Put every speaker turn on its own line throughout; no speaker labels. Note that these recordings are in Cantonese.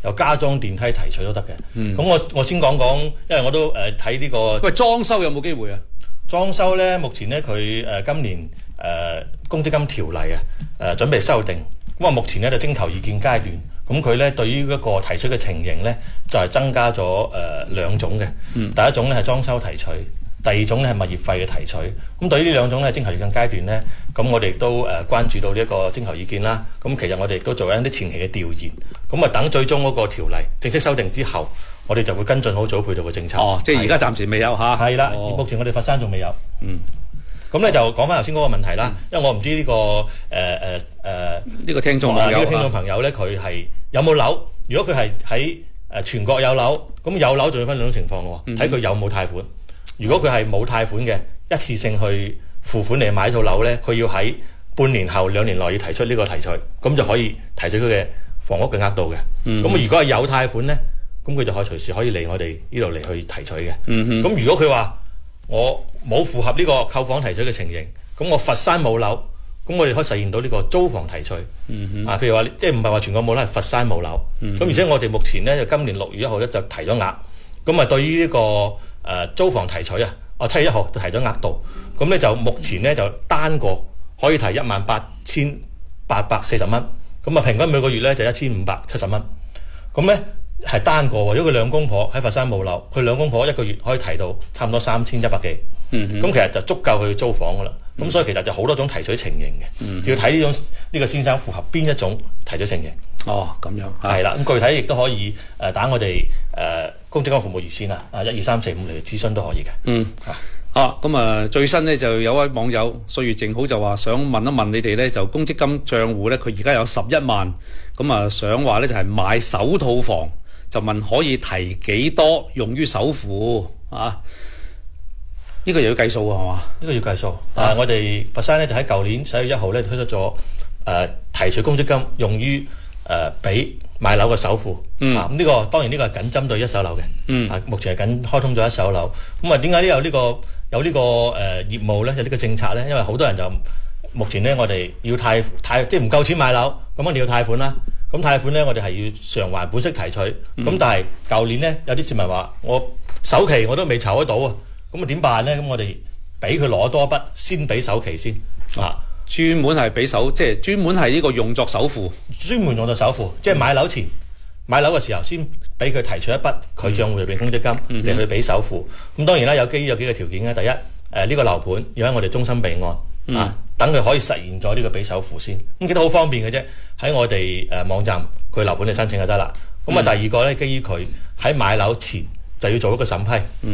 有加裝電梯提取都得嘅。咁我先講講，因為我都睇呢個。
喂，裝修有冇機會啊？
裝修咧，目前咧佢今年公積金條例準備修訂，咁啊目前咧就徵求意見階段。咁佢咧對於一個提取嘅情形咧，就係增加咗兩種嘅。第一種咧係裝修提取，第二種咧係物業費嘅提取。咁對於呢兩種咧徵求意見階段咧，咁我哋亦都關注到呢一個徵求意見啦。咁其實我哋亦都做緊啲前期嘅調研。咁啊等最終嗰個條例正式修訂之後，我哋就會跟進好早配套嘅政策。
即係而家暫時未有嚇。
係啦，目前我哋佛山仲未有。咁咧就講翻頭先嗰個問題啦，因為我唔知呢個
呢個聽眾朋友，
呢個聽眾朋友咧，佢係有冇樓？如果佢係喺全國有樓，咁有樓仲要分兩種情況喎，睇佢有冇貸款。如果佢係冇貸款嘅，一次性去付款嚟買套樓咧，佢要喺半年後2年內要提出呢個提取，咁就可以提取佢嘅房屋嘅額度嘅。咁如果係有貸款咧，咁佢就可以隨時可以嚟我哋呢度嚟去提取嘅。咁如果佢話我冇符合呢個購房提取嘅情形，咁我佛山冇樓，咁我哋可以實現到呢個租房提取。譬如話即係唔係話全國冇樓，係佛山冇樓。咁而且我哋目前咧就今年6月1號咧就提咗額，咁啊對於呢個租房提取7月1號就提咗額度，咁咧就目前咧就單個可以提18,840蚊，咁啊平均每個月咧就1,570蚊，咁咧係單個喎。如果佢兩公婆喺佛山冇樓，佢兩公婆一個月可以提到差唔多3,100幾，咁其實就足夠去租房噶啦。咁所以其實就好多種提取情形嘅，要睇呢個先生符合邊一種提取情形。
咁樣
係啦，咁具體亦都可以打我哋公積金服務熱線12345嚟諮詢都可以嘅。
咁啊最新呢就有位網友歲月正好就話想問一問你哋呢，就公積金帳戶呢，佢而家有11萬，咁啊想話呢就係買首套房，就問可以提幾多用於首付啊？呢個又要計數係嘛？呢
個要計數。我哋佛山咧就喺舊年11月1號咧推出咗提取公積金用於俾買樓嘅首付。咁呢個當然呢個係僅針對一手樓嘅。目前係僅開通咗一手樓。咁啊點解有呢個業務咧？有呢個政策咧？因為好多人就目前咧我哋要貸即係唔夠錢買樓，咁我哋要貸款啦。咁貸款咧我哋係要償還本息提取。咁但係舊年咧有啲市民話我首期我都未籌得到啊。咁啊點辦咧？咁我哋俾佢攞多一筆，先俾首期先。
專門係俾即係專門係呢個用作首付。
專門用作首付，即係買樓前、買樓嘅時候，先俾佢提取一筆佢帳戶入邊公積金嚟去俾首付。咁當然啦，有基於有幾個條件嘅。第一，呢個樓盤要喺我哋中心備案等佢可以實現咗呢個俾首付先。咁其實好方便嘅啫，喺我哋網站佢樓盤嚟申請就得啦。咁第二個咧，基於佢喺買樓前就要做一個審批。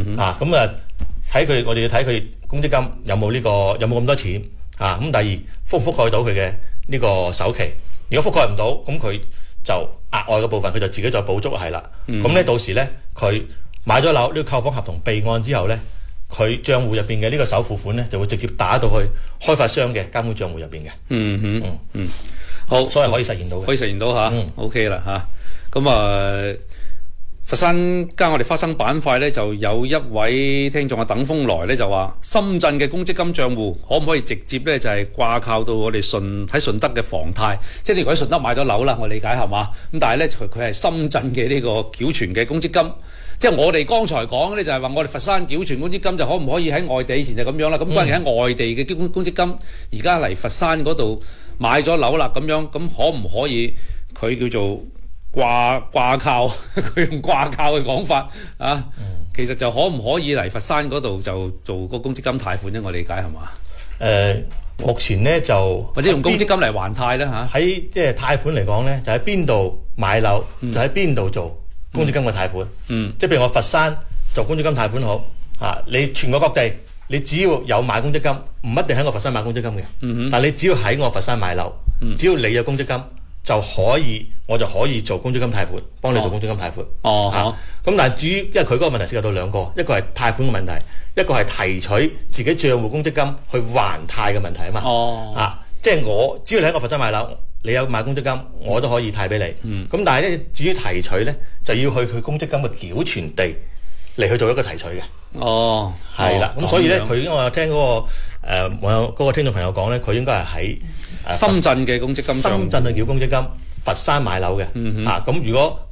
我哋要睇佢公積金有冇咁多錢咁第二覆唔覆蓋到佢嘅呢個首期，如果覆蓋唔到，咁佢就額外嘅部分佢就自己再補足係啦。咁咧到時咧佢買咗樓呢個購房合同備案之後咧，佢帳戶入邊嘅呢個首付款咧就會直接打到去開發商嘅監管帳戶入邊嘅。
好，
所以可以實現到嘅，
可以實現到嚇。OK 啦嚇。咁佛山我哋花生板塊咧就有一位聽眾等風來咧就話深圳嘅公積金帳戶可唔可以直接咧就係掛靠到我哋喺順德嘅房貸，即係如果喺順德買咗樓啦，我理解係嘛？咁但係咧佢係深圳嘅呢個繳存嘅公積金，即係我哋剛才講咧就係話我哋佛山繳存公積金就可唔可以喺外地以前就咁樣啦？咁關鍵喺外地嘅公積金而家嚟佛山嗰度買咗樓啦，咁樣咁可唔可以佢叫做掛靠佢用掛靠嘅講法其實就可唔可以嚟佛山嗰度就做個公積金貸款咧？我理解係嘛？
目前咧就
或者用公積金嚟還貸咧嚇。
喺即係貸款嚟講咧，就喺邊度買樓就喺邊度做公積金嘅貸款。即係譬如我佛山做公積金貸款好你全國各地你只要有買公積金，唔一定喺我佛山買公積金嘅。但係你只要喺我佛山買樓，只要你有公積金。我就可以做公積金貸款，幫你做公積金貸款。咁但係至於，因為佢嗰個問題涉及到兩個，一個係貸款嘅問題，一個係提取自己帳戶公積金去還貸嘅問題啊嘛。即係我只要你喺我佛山買樓，你有買公積金，我都可以貸俾你。咁但係咧，至於提取咧，就要去佢公積金嘅繳存地嚟去做一個提取嘅。係啦。咁所以咧，佢我聽嗰個聽眾朋友講咧，佢應該係喺
深圳嘅公積金，
深圳去繳公積金，佛山買樓嘅。咁如果